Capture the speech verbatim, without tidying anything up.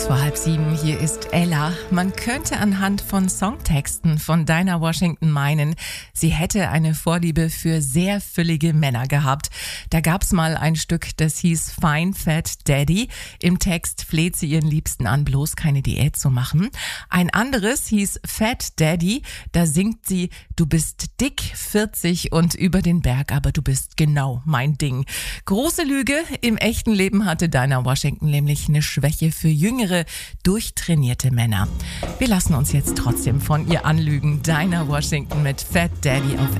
Kurz vor halb sieben, hier ist Ella. Man könnte anhand von Songtexten von Dinah Washington meinen, sie hätte eine Vorliebe für sehr füllige Männer gehabt. Da gab's mal ein Stück, das hieß Fine Fat Daddy. Im Text fleht sie ihren Liebsten an, bloß keine Diät zu machen. Ein anderes hieß Fat Daddy. Da singt sie, du bist dick, vierzig und über den Berg, aber du bist genau mein Ding. Große Lüge, im echten Leben hatte Dinah Washington nämlich eine Schwäche für jüngere, durchtrainierte Männer. Wir lassen uns jetzt trotzdem von ihr anlügen. Dinah Washington mit Fat Daddy auf